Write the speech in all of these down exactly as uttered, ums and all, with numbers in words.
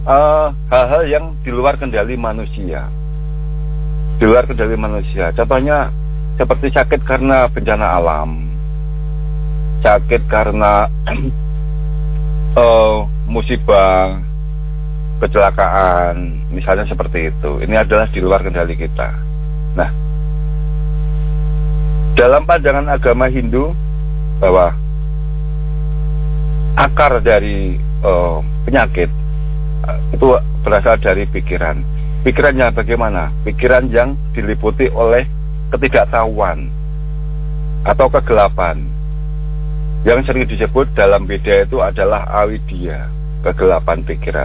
uh, hal-hal yang di luar kendali manusia. Di luar kendali manusia. Contohnya seperti sakit karena bencana alam, sakit karena uh, musibah, kecelakaan, misalnya seperti itu. Ini adalah di luar kendali kita. Nah, dalam pandangan agama Hindu bahwa akar dari uh, penyakit uh, itu berasal dari pikiran. Pikiran yang bagaimana? Pikiran yang diliputi oleh ketidaktahuan atau kegelapan. Yang sering disebut dalam Beda itu adalah avidya, kegelapan pikiran.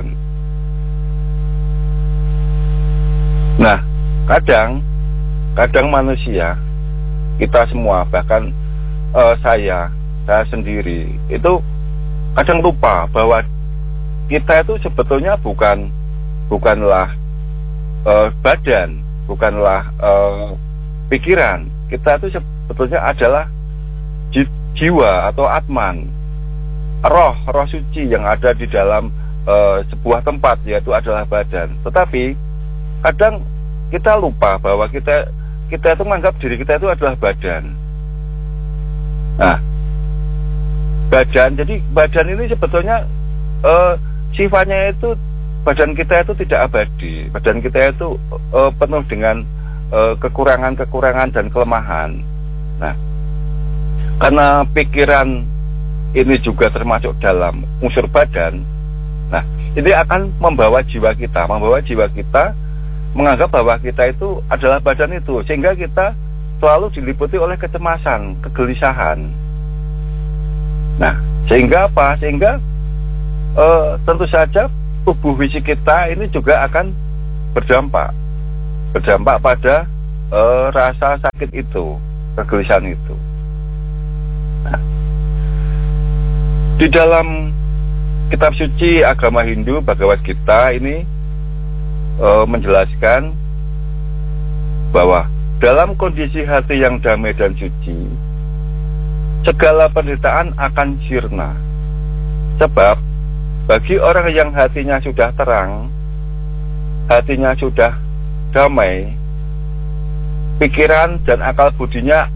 Nah, kadang kadang manusia, kita semua, bahkan uh, saya, saya sendiri, itu kadang lupa bahwa kita itu sebetulnya bukan bukanlah uh, badan, bukanlah uh, pikiran. Kita itu sebetulnya adalah ji, jiwa atau atman, roh, roh suci yang ada di dalam uh, sebuah tempat, yaitu adalah badan. Tetapi kadang kita lupa bahwa kita kita itu menganggap diri kita itu adalah badan. Nah, badan, jadi badan ini sebetulnya uh, sifatnya itu, badan kita itu tidak abadi. Badan kita itu uh, penuh dengan uh, kekurangan-kekurangan dan kelemahan. Nah, karena pikiran ini juga termasuk dalam unsur badan. Nah, ini akan membawa jiwa kita, membawa jiwa kita menganggap bahwa kita itu adalah badan itu, sehingga kita selalu diliputi oleh kecemasan, kegelisahan. Nah, sehingga apa? Sehingga uh, tentu saja tubuh fisik kita ini juga akan berdampak, berdampak pada uh, rasa sakit itu, kegelisahan itu. Nah, di dalam kitab suci agama Hindu, Bhagavad Gita ini Uh, menjelaskan bahwa dalam kondisi hati yang damai dan suci, segala penderitaan akan sirna. Sebab bagi orang yang hatinya sudah terang, hatinya sudah damai, pikiran dan akal budinya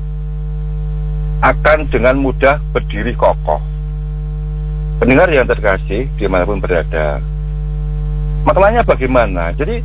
akan dengan mudah berdiri kokoh. Pendengar yang terkasih dimanapun berada, maknanya bagaimana? Jadi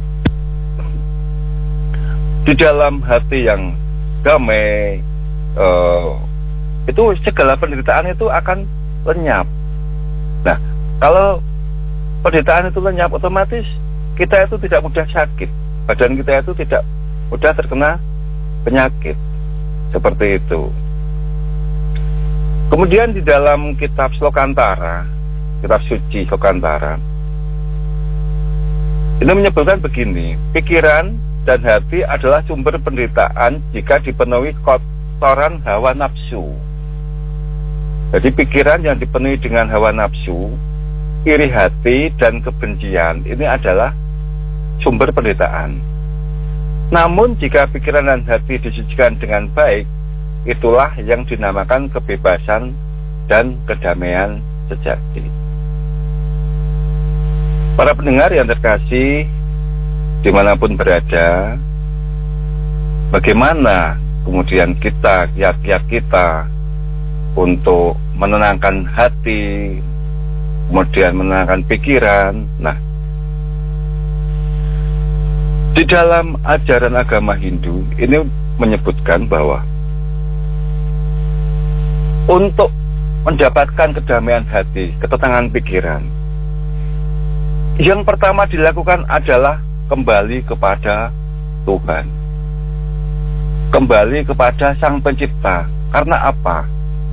di dalam hati yang damai, uh, itu segala penderitaan itu akan lenyap. Nah, kalau penderitaan itu lenyap, otomatis kita itu tidak mudah sakit, badan kita itu tidak mudah terkena penyakit, seperti itu. Kemudian di dalam kitab Slokantara, kitab suci Slokantara, ini menyebutkan begini: pikiran dan hati adalah sumber penderitaan jika dipenuhi kotoran hawa nafsu. Jadi pikiran yang dipenuhi dengan hawa nafsu, iri hati dan kebencian, ini adalah sumber penderitaan. Namun jika pikiran dan hati disucikan dengan baik, itulah yang dinamakan kebebasan dan kedamaian sejati. Para pendengar yang terkasih dimanapun berada, bagaimana kemudian kita, kiat-kiat kita untuk menenangkan hati, kemudian menenangkan pikiran. Nah, di dalam ajaran agama Hindu ini menyebutkan bahwa untuk mendapatkan kedamaian hati, ketenangan pikiran, yang pertama dilakukan adalah kembali kepada Tuhan, kembali kepada Sang Pencipta. Karena apa?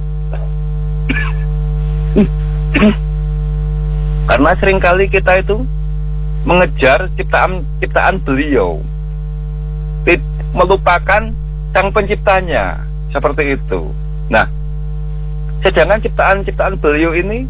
Karena seringkali kita itu mengejar ciptaan ciptaan beliau, melupakan Sang Penciptanya, seperti itu. Nah, sedangkan ciptaan-ciptaan beliau ini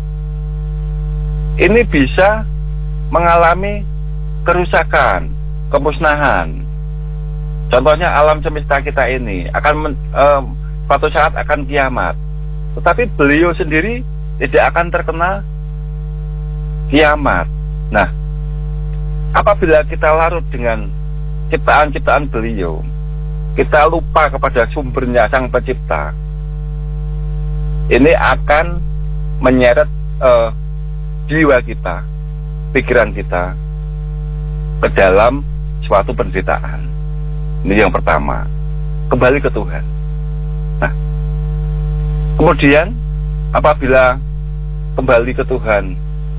ini bisa mengalami kerusakan, kemusnahan. Contohnya alam semesta kita ini akan men, um, suatu saat akan kiamat. Tetapi beliau sendiri tidak akan terkena kiamat. Nah, apabila kita larut dengan ciptaan-ciptaan beliau, kita lupa kepada sumbernya Sang Pencipta, ini akan menyeret uh, jiwa kita, pikiran kita ke dalam suatu penderitaan. Ini yang pertama, kembali ke Tuhan. Nah, kemudian apabila kembali ke Tuhan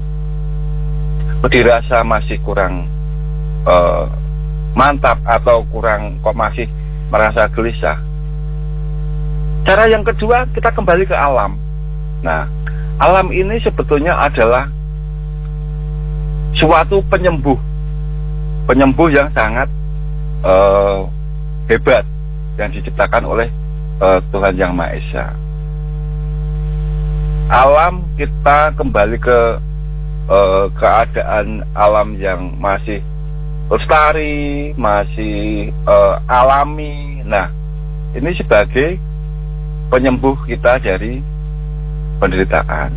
dirasa masih kurang uh, mantap atau kurang kok masih merasa gelisah, cara yang kedua kita kembali ke alam. Nah, alam ini sebetulnya adalah suatu penyembuh, penyembuh yang sangat uh, hebat yang diciptakan oleh uh, Tuhan Yang Maha Esa. Alam, kita kembali ke uh, keadaan alam yang masih lestari, masih uh, alami. Nah, ini sebagai penyembuh kita dari penderitaan.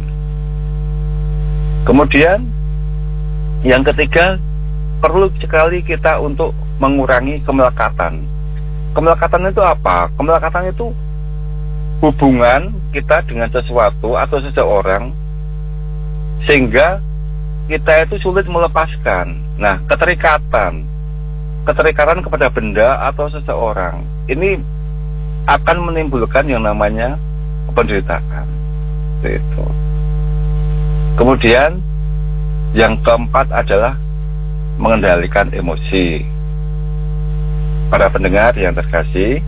Kemudian yang ketiga, perlu sekali kita untuk mengurangi kemelekatan. Kemelekatan itu apa? Kemelekatan itu hubungan kita dengan sesuatu atau seseorang sehingga kita itu sulit melepaskan. Nah, keterikatan keterikatan kepada benda atau seseorang ini akan menimbulkan yang namanya penderitaan. Itu. Kemudian yang keempat adalah mengendalikan emosi. Para pendengar yang terkasih,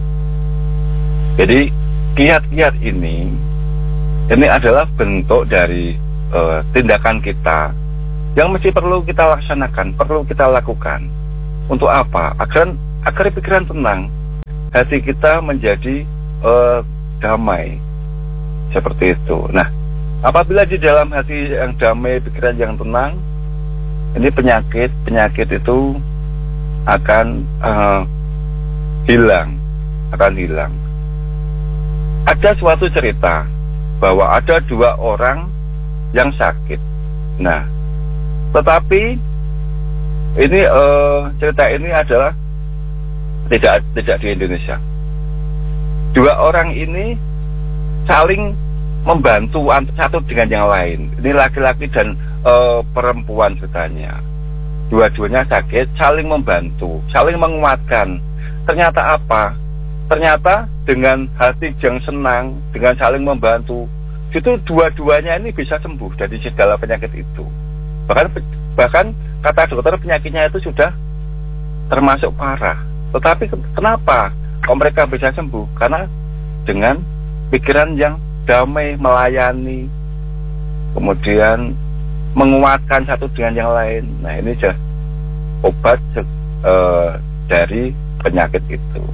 jadi kiat-kiat ini ini adalah bentuk dari uh, tindakan kita yang mesti perlu kita laksanakan, perlu kita lakukan. Untuk apa? Agar agar pikiran tenang, hati kita menjadi uh, damai, seperti itu. Nah, apabila di dalam hati yang damai, pikiran yang tenang, ini penyakit penyakit itu akan uh, hilang, akan hilang. Ada suatu cerita bahwa ada dua orang yang sakit. Nah, tetapi ini uh, cerita ini adalah tidak tidak di Indonesia. Dua orang ini saling membantu satu dengan yang lain. Ini laki-laki dan uh, perempuan ceritanya. Dua-duanya sakit, saling membantu, saling menguatkan. Ternyata apa? Ternyata dengan hati yang senang, dengan saling membantu, itu dua-duanya ini bisa sembuh dari segala penyakit itu. Bahkan bahkan kata dokter penyakitnya itu sudah termasuk parah. Tetapi kenapa kok mereka bisa sembuh? Karena dengan pikiran yang damai, melayani, kemudian menguatkan satu dengan yang lain. Nah, ini sudah obat uh, dari penyakit itu.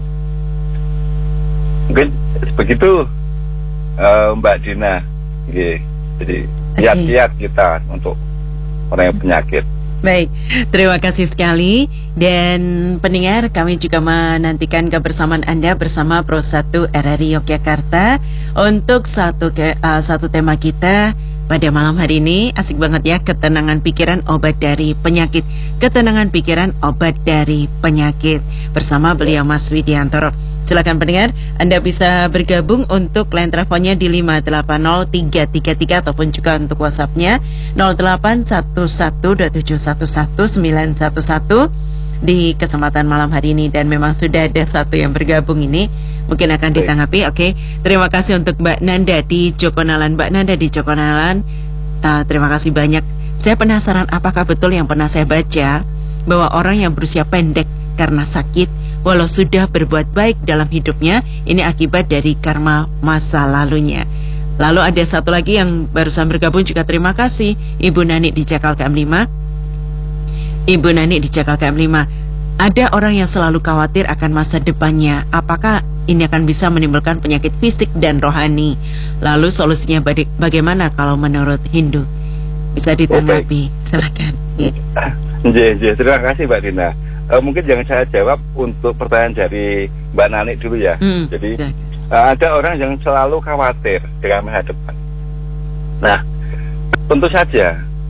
Mungkin begitu, uh, Mbak Dina. Yeah. Jadi kiat-kiat okay. kita untuk orang yang penyakit. Baik, terima kasih sekali. Dan pendengar, kami juga menantikan kebersamaan Anda bersama Pro satu R R I Yogyakarta untuk satu ke, uh, satu tema kita pada malam hari ini. Asik banget ya, ketenangan pikiran obat dari penyakit. Ketenangan pikiran obat dari penyakit bersama beliau Mas Widiantoro. Silakan pendengar, Anda bisa bergabung untuk line teleponnya di lima delapan nol tiga tiga tiga ataupun juga untuk WhatsApp-nya nol delapan satu satu dua tujuh satu satu sembilan satu satu di kesempatan malam hari ini. Dan memang sudah ada satu yang bergabung ini, mungkin akan ditanggapi. Oke, terima kasih untuk Mbak Nanda di Jokonalan. Mbak Nanda di Jokonalan, uh, terima kasih banyak. Saya penasaran apakah betul yang pernah saya baca bahwa orang yang berusia pendek karena sakit, walau sudah berbuat baik dalam hidupnya, ini akibat dari karma masa lalunya. Lalu ada satu lagi yang barusan bergabung juga, terima kasih Ibu Nani di Jakal K M lima. Ibu Nani di Jakal K M lima, ada orang yang selalu khawatir akan masa depannya. Apakah ini akan bisa menimbulkan penyakit fisik dan rohani? Lalu solusinya baga- bagaimana kalau menurut Hindu? Bisa ditanggapi, okay. Silakan. Yeah. Terima kasih Mbak Dina. Uh, mungkin jangan saya jawab untuk pertanyaan dari Mbak Nani dulu ya. Hmm, Jadi uh, ada orang yang selalu khawatir dengan masa depan. Nah, tentu saja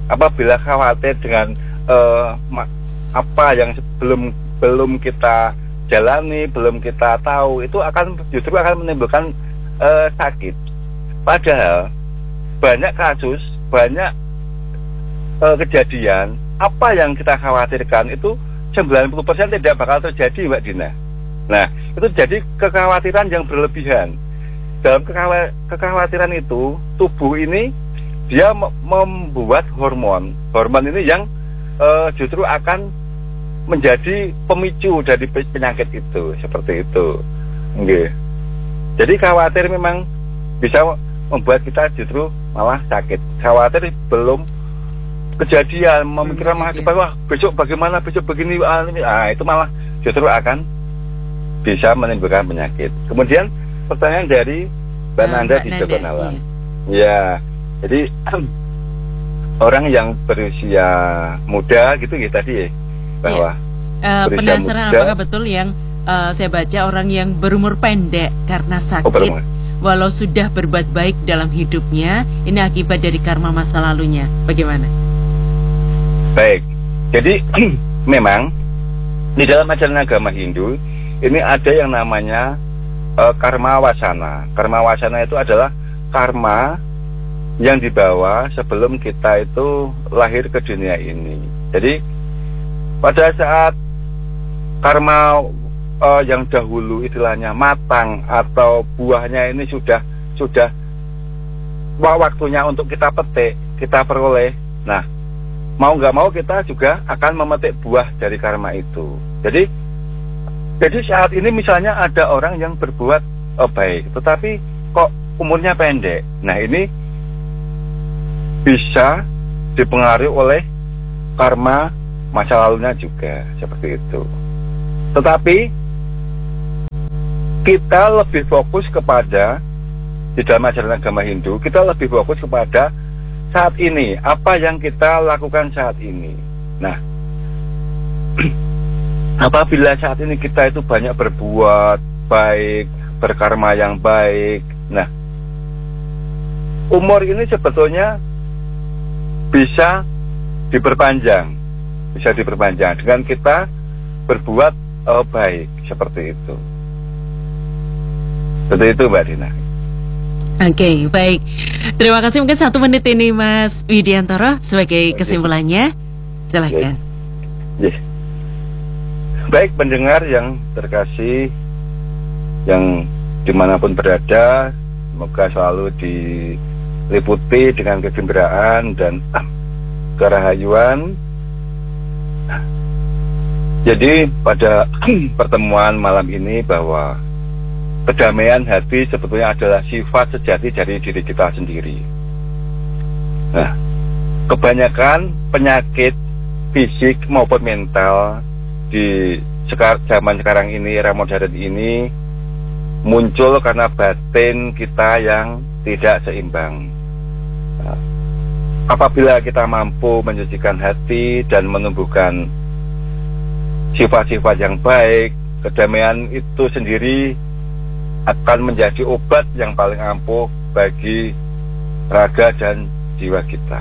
apabila khawatir dengan uh, apa yang belum belum kita jalani, belum kita tahu, itu akan justru akan menimbulkan uh, sakit. Padahal banyak kasus, banyak uh, kejadian, apa yang kita khawatirkan itu sembilan puluh persen tidak bakal terjadi, Mbak Dina. Nah, itu jadi kekhawatiran yang berlebihan. Dalam kekhawatiran itu, tubuh ini dia membuat hormon. Hormon ini yang uh, justru akan menjadi pemicu dari penyakit itu, seperti itu. Nggih. Jadi khawatir memang bisa membuat kita justru malah sakit. Khawatir belum kejadian, memikirkan masa depan, wah besok bagaimana, besok begini, ah, itu malah justru akan bisa menimbulkan penyakit. Kemudian pertanyaan dari Mbak Nanda di Jagonalan. Iya. Ya, jadi orang yang berusia muda gitu ya tadi ya, bahwa ya. uh, penasaran muda, apakah betul yang uh, saya baca orang yang berumur pendek karena sakit, oh, walau sudah berbuat baik dalam hidupnya, ini akibat dari karma masa lalunya. Bagaimana? Baik. Jadi memang di dalam ajaran agama Hindu ini ada yang namanya uh, karma wasana. Karma wasana itu adalah karma yang dibawa sebelum kita itu lahir ke dunia ini. Jadi pada saat karma uh, yang dahulu istilahnya matang atau buahnya ini sudah sudah waktunya untuk kita petik, kita peroleh. Nah, mau nggak mau kita juga akan memetik buah dari karma itu. Jadi Jadi saat ini misalnya ada orang yang berbuat oh, baik, tetapi kok umurnya pendek. Nah, ini bisa dipengaruhi oleh karma masa lalunya juga, seperti itu. Tetapi kita lebih fokus kepada, di dalam ajaran agama Hindu, kita lebih fokus kepada saat ini, apa yang kita lakukan saat ini. Nah, apabila saat ini kita itu banyak berbuat baik, berkarma yang baik, nah, umur ini sebetulnya bisa diperpanjang, bisa diperpanjang dengan kita berbuat uh, baik, seperti itu. Seperti itu, Mbak Dina. Oke, okay, baik. Terima kasih. Mungkin satu menit ini, Mas Widiantoro, sebagai kesimpulannya, silakan. Yes. Yes. Baik pendengar yang terkasih, yang dimanapun berada, semoga selalu diliputi dengan kegembiraan dan kerahayuan. Jadi pada pertemuan malam ini bahwa kedamaian hati sebetulnya adalah sifat sejati dari diri kita sendiri. Nah, kebanyakan penyakit fisik maupun mental di sekar, zaman sekarang ini, era modern ini muncul karena batin kita yang tidak seimbang. Nah, apabila kita mampu menyucikan hati dan menumbuhkan sifat-sifat yang baik, kedamaian itu sendiri akan menjadi obat yang paling ampuh bagi raga dan jiwa kita.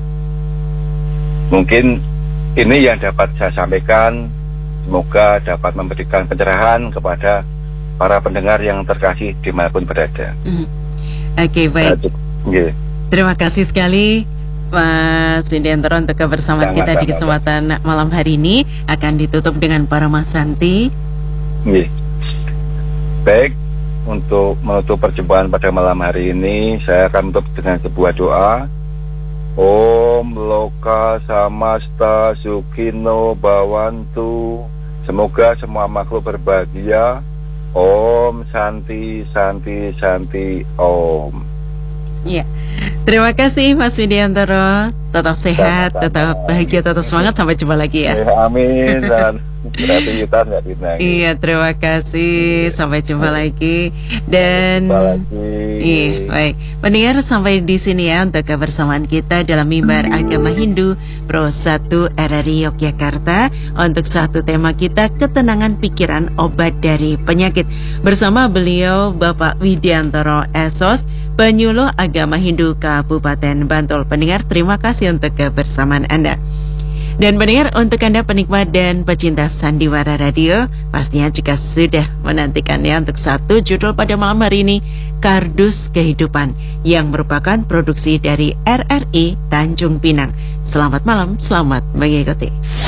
Mungkin ini yang dapat saya sampaikan. Semoga dapat memberikan pencerahan kepada para pendengar yang terkasih dimanapun berada. Mm. Oke, okay, baik. Uh, Terima kasih sekali Mas Widiantoro untuk kebersamaan Sangat kita di kesempatan malam hari ini. Akan ditutup dengan Parama Santi. Yeah. Baik, untuk menutup perjumpaan pada malam hari ini, saya akan menutup dengan sebuah doa. Om Loka Samasta Sukino Bawantu. Semoga semua makhluk berbahagia. Om Santi Santi Santi Om. Ya, terima kasih Mas Widiantoro. Tetap sehat, Sama-sama. tetap bahagia, tetap semangat. Sampai jumpa lagi ya. Amin dan kreativitas Mbak Dina. Iya, terima kasih. Sampai jumpa lagi. Dan jumpa lagi. Iya, baik. Pendengar, sampai di sini ya untuk kebersamaan kita dalam mimbar agama Hindu Pro satu R R I Yogyakarta untuk satu tema kita, ketenangan pikiran obat dari penyakit, bersama beliau Bapak Widiantoro S O S, Penyuluh Agama Hindu Kabupaten Bantul. Pendengar, terima kasih untuk kebersamaan Anda. Dan pendengar, untuk Anda penikmat dan pecinta Sandiwara Radio, pastinya juga sudah menantikannya untuk satu judul pada malam hari ini, Kardus Kehidupan, yang merupakan produksi dari R R I Tanjung Pinang. Selamat malam, selamat mengikuti.